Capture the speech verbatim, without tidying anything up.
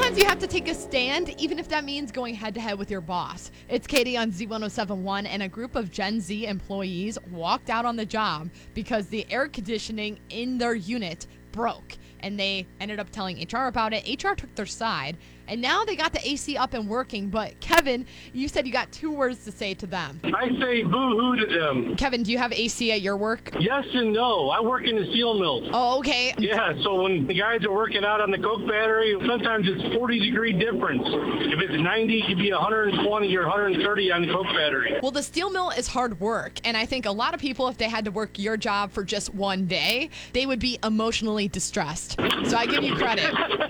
Sometimes you have to take a stand, even if that means going head-to-head with your boss. It's Katie on Z ten seventy-one, and a group of Gen Z employees walked out on the job because the air conditioning in their unit broke, and they ended up telling H R about it. H R took their side, and now they got the A C up and working. But Kevin, you said you got two words to say to them. I say boo-hoo to them. Kevin, do you have A C at your work? Yes and no. I work in the steel mills. Oh, okay. Yeah, so when the guys are working out on the coke battery, sometimes it's forty degree difference. If it's ninety, it could be one hundred twenty or one hundred thirty on the coke battery. Well, the steel mill is hard work, and I think a lot of people, if they had to work your job for just one day, they would be emotionally distressed. So I give you credit.